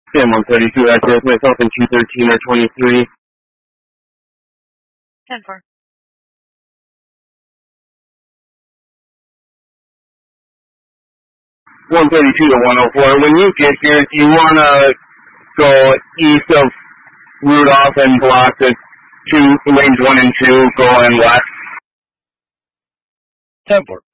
Sam 132, access myself in 213 or 23. 10-4. 132 to 104. When you get here, do you want to go east of Rudolph and block the lanes 1 and 2 going west? 10-4.